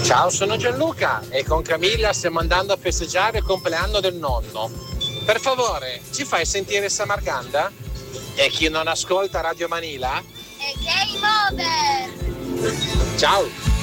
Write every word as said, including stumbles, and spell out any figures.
Ciao, sono Gianluca e con Camilla stiamo andando a festeggiare il compleanno del nonno. Per favore, ci fai sentire Samarcanda? E chi non ascolta Radio Manila? È Game Over! Ciao!